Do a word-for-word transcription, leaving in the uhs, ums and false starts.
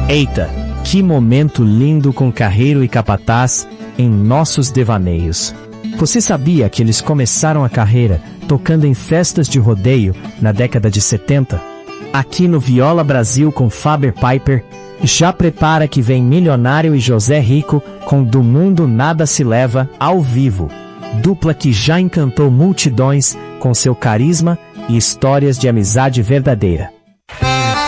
Eita, que momento lindo com Carreiro e Capataz em nossos devaneios. Você sabia que eles começaram a carreira tocando em festas de rodeio na década de setenta? Aqui no Viola Brasil com Faber Piper, já prepara que vem Milionário e José Rico com Do Mundo Nada Se Leva ao vivo. Dupla que já encantou multidões com seu carisma e histórias de amizade verdadeira.